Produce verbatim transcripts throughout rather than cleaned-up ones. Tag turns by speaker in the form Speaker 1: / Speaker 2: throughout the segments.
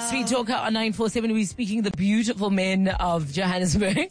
Speaker 1: Speed Talker on nine four seven. We're speaking the beautiful men of Johannesburg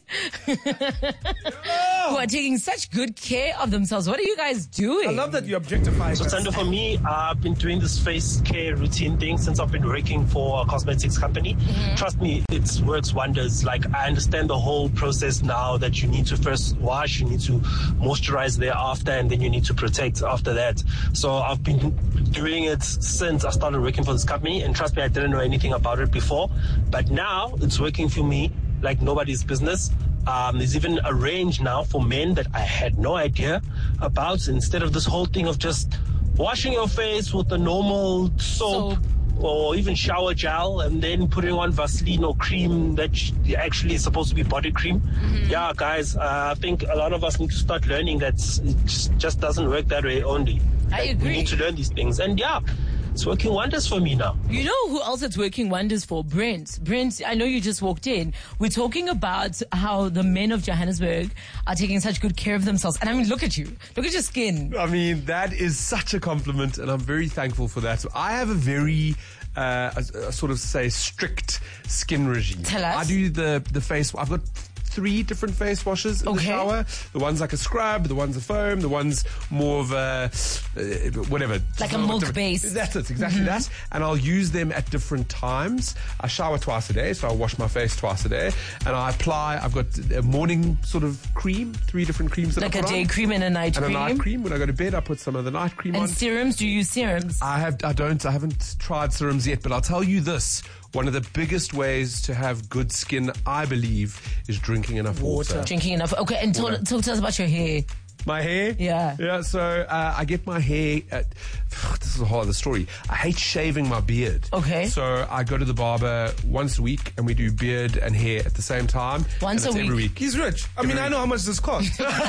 Speaker 1: who are taking such good care of themselves. What are you guys doing?
Speaker 2: I love that you objectify.
Speaker 3: So, Sando, for me, I've been doing this face care routine thing since I've been working for a cosmetics company. Mm-hmm. Trust me, it works wonders. Like, I understand the whole process now that you need to first wash, you need to moisturize thereafter, and then you need to protect after that. So I've been doing it since I started working for this company, and trust me, I didn't know anything about it before, but now it's working for me like nobody's business. Um, there's even a range now for men that I had no idea about, instead of this whole thing of just washing your face with the normal soap, soap. or even shower gel and then putting on Vaseline or cream that actually is supposed to be body cream. Mm-hmm. Yeah, guys, uh, I think a lot of us need to start learning that it just doesn't work that way only.
Speaker 1: I
Speaker 3: like,
Speaker 1: agree.
Speaker 3: We need to learn these things. And yeah, it's working wonders for me now.
Speaker 1: You know who else it's working wonders for? Brent. Brent, I know you just walked in. We're talking about how the men of Johannesburg are taking such good care of themselves. And I mean, look at you. Look at your skin.
Speaker 2: I mean, that is such a compliment, and I'm very thankful for that. I have a very... Uh, a, a sort of say strict skin regime.
Speaker 1: Tell us.
Speaker 2: I do the the face. I've got three different face washes in
Speaker 1: okay.
Speaker 2: the shower. The one's like a scrub, the one's a foam, the one's more of a uh, whatever.
Speaker 1: Like a milk base.
Speaker 2: That's it, exactly mm-hmm. that. And I'll use them at different times. I shower twice a day, so I wash my face twice a day, and I apply. I've got a morning sort of cream, three different creams that
Speaker 1: like
Speaker 2: I put
Speaker 1: a day
Speaker 2: on.
Speaker 1: cream and a night
Speaker 2: and
Speaker 1: cream.
Speaker 2: And a night cream. When I go to bed, I put some of the night cream
Speaker 1: and
Speaker 2: on.
Speaker 1: And serums? Do you use serums?
Speaker 2: I have. I don't. I haven't tried serums yet, but I'll tell you this. One of the biggest ways to have good skin, I believe, is drinking enough water. water.
Speaker 1: Drinking enough. Okay, and talk, talk to us about your hair.
Speaker 2: My hair?
Speaker 1: Yeah.
Speaker 2: Yeah, so uh, I get my hair at... This is a whole other story. I hate shaving my beard.
Speaker 1: Okay.
Speaker 2: So I go to the barber once a week and we do beard and hair at the same time.
Speaker 1: Once a week?
Speaker 2: Every week.
Speaker 4: He's rich. I
Speaker 2: every
Speaker 4: mean,
Speaker 2: week.
Speaker 4: I know how much this costs. Once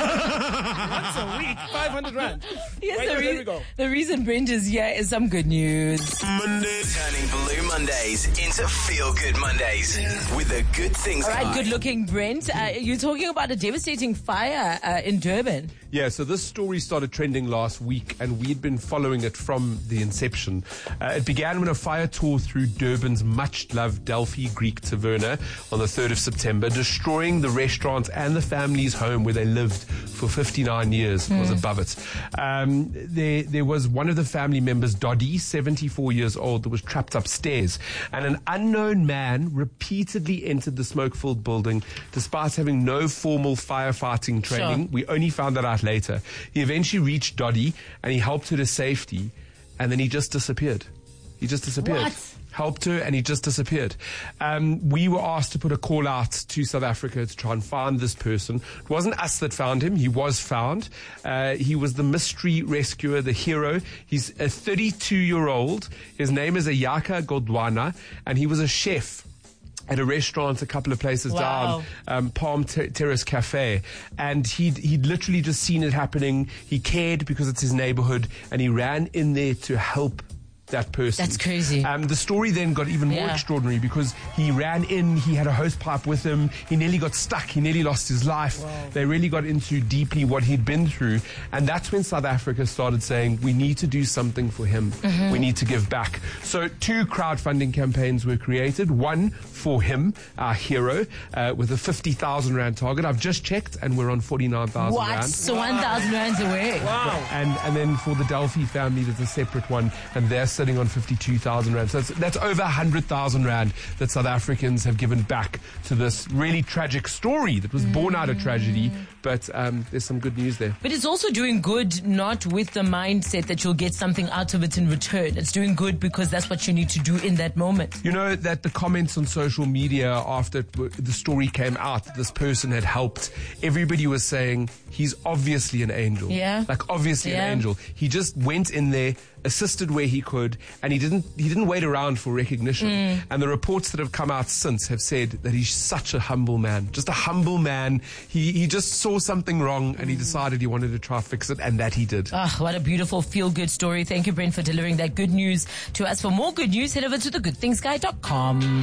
Speaker 4: a week, five hundred rand.
Speaker 1: Yes,
Speaker 4: right
Speaker 1: the,
Speaker 4: there,
Speaker 1: re-
Speaker 4: there we go.
Speaker 1: the reason Brent is here is some good news.
Speaker 5: Monday. Turning Blue Mondays into Feel Good Mondays with the Good Things
Speaker 1: All right,
Speaker 5: Guide.
Speaker 1: good looking Brent. Uh, you're talking about a devastating fire uh, in Durban.
Speaker 2: Yeah, so this story started trending last week, and we'd been following it from the inception. Uh, it began when a fire tore through Durban's much-loved Delphi Greek Taverna on the third of September, destroying the restaurant and the family's home where they lived for fifty-nine years. Mm. Was above it. Um, there, there was one of the family members, Doddy, seventy-four years old, that was trapped upstairs, and an unknown man repeatedly entered the smoke-filled building, despite having no formal firefighting training.
Speaker 1: Sure.
Speaker 2: We only found that out later. He eventually reached Doddy and he helped her to safety, and then he just disappeared. He just disappeared.
Speaker 1: What?
Speaker 2: Helped her and he just disappeared. Um, we were asked to put a call out to South Africa to try and find this person. It wasn't us that found him. He was found. Uh, he was the mystery rescuer, the hero. He's a thirty-two-year-old. His name is Ayaka Godwana, and he was a chef at a restaurant a couple of places
Speaker 1: wow.
Speaker 2: down, um, Palm Ter- Terrace Cafe. And he'd, he'd literally just seen it happening. He cared because it's his neighborhood, and he ran in there to help that person.
Speaker 1: That's crazy.
Speaker 2: Um, the story then got even more
Speaker 1: yeah.
Speaker 2: extraordinary because he ran in, he had a hose pipe with him, he nearly got stuck, he nearly lost his life.
Speaker 1: Wow.
Speaker 2: They really got into deeply what he'd been through, and that's when South Africa started saying, we need to do something for him. Mm-hmm. We need to give back. So two crowdfunding campaigns were created, one for him, our hero, uh, with a fifty thousand rand target. I've just checked and we're on forty-nine thousand
Speaker 1: what?
Speaker 2: rand.
Speaker 1: So wow. one thousand rands away.
Speaker 4: Wow.
Speaker 2: And, and then for the Delphi family, there's a separate one, and they're sitting on fifty-two thousand rand. So that's, that's over one hundred thousand rand that South Africans have given back to this really tragic story that was born out of tragedy. But um, there's some good news there.
Speaker 1: But it's also doing good, not with the mindset that you'll get something out of it in return. It's doing good because that's what you need to do in that moment.
Speaker 2: You know that the comments on social media after the story came out, that this person had helped, everybody was saying, he's obviously an angel.
Speaker 1: Yeah.
Speaker 2: Like obviously
Speaker 1: yeah.
Speaker 2: an angel. He just went in there, assisted where he could, and he didn't he didn't wait around for recognition. Mm. And the reports that have come out since have said that he's such a humble man, just a humble man. He he just saw something wrong and he decided he wanted to try fix it, and that he did.
Speaker 1: Ah, what a beautiful feel-good story. Thank you, Brent, for delivering that good news to us. For more good news, head over to the good things guide dot com.